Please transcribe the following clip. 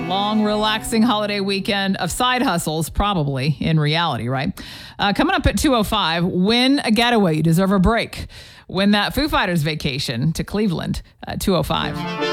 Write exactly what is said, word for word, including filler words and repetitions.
long, relaxing holiday weekend of side hustles, probably in reality, right? Uh, coming up at two oh five, win a getaway. You deserve a break. Win that Foo Fighters vacation to Cleveland at two oh five.